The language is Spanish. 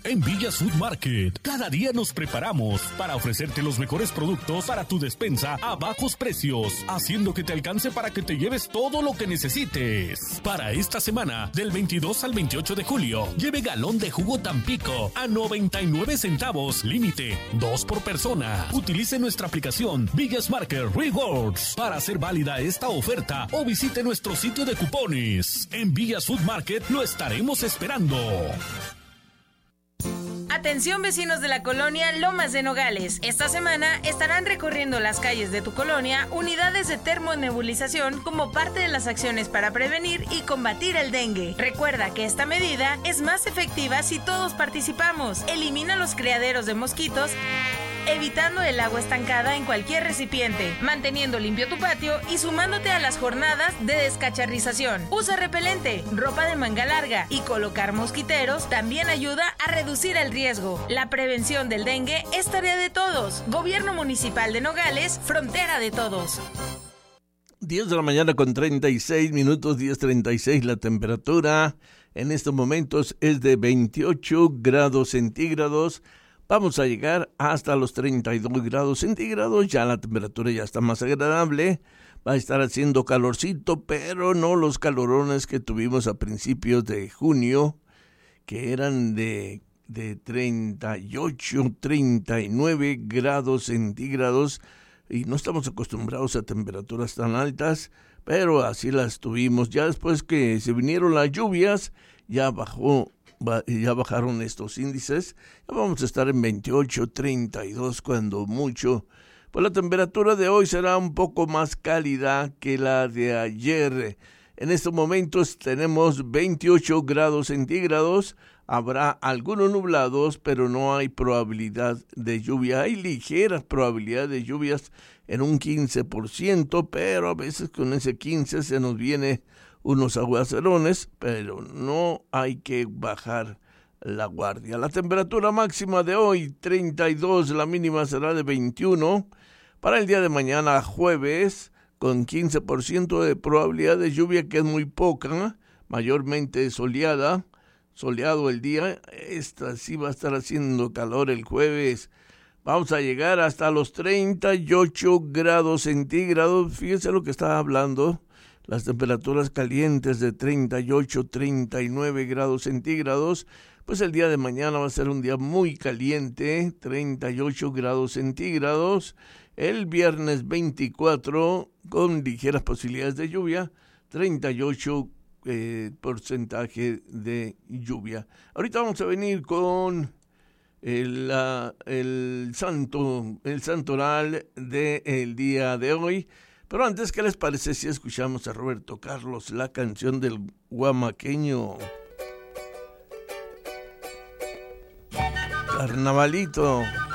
En Villas Food Market, cada día nos preparamos para ofrecerte los mejores productos para tu despensa a bajos precios, haciendo que te alcance para que te lleves todo lo que necesites. Para esta semana, del 22 al 28 de julio, lleve galón de jugo Tampico a 99 centavos, límite 2 por persona. Utilice nuestra aplicación Villas Market Rewards para hacer válida esta oferta o visite nuestro sitio de cupones. En Villas Food Market lo estaremos esperando. Atención vecinos de la colonia Lomas de Nogales. Esta semana estarán recorriendo las calles de tu colonia unidades de termonebulización como parte de las acciones para prevenir y combatir el dengue. Recuerda que esta medida es más efectiva si todos participamos. Elimina los criaderos de mosquitos, evitando el agua estancada en cualquier recipiente, manteniendo limpio tu patio y sumándote a las jornadas de descacharrización. Usa repelente, ropa de manga larga y colocar mosquiteros también ayuda a reducir el riesgo. La prevención del dengue es tarea de todos. Gobierno Municipal de Nogales, frontera de todos. 10 de la mañana con 36 minutos, 10:36 la temperatura. En estos momentos es de 28 grados centígrados. Vamos a llegar hasta los 32 grados centígrados, ya la temperatura ya está más agradable, va a estar haciendo calorcito, pero no los calorones que tuvimos a principios de junio, que eran de 38, 39 grados centígrados, y no estamos acostumbrados a temperaturas tan altas, pero así las tuvimos. Ya después que se vinieron las lluvias, ya bajaron estos índices, ya vamos a estar en 28, 32 cuando mucho. Pues la temperatura de hoy será un poco más cálida que la de ayer. En estos momentos tenemos 28 grados centígrados, habrá algunos nublados, pero no hay probabilidad de lluvia. Hay ligeras probabilidades de lluvias en un 15%, pero a veces con ese 15 se nos viene unos aguacerones, pero no hay que bajar la guardia. La temperatura máxima de hoy, 32, la mínima será de 21. Para el día de mañana, jueves, con 15% de probabilidad de lluvia, que es muy poca, mayormente soleado el día. Esta sí va a estar haciendo calor el jueves. Vamos a llegar hasta los 38 grados centígrados. Fíjense lo que estaba hablando. Las temperaturas calientes de 38, 39 grados centígrados, pues el día de mañana va a ser un día muy caliente, 38 grados centígrados. El viernes 24, con ligeras posibilidades de lluvia, 38 porcentaje de lluvia. Ahorita vamos a venir con el santoral del día de hoy. Pero antes, ¿qué les parece si escuchamos a Roberto Carlos, la canción del guamaqueño? Carnavalito.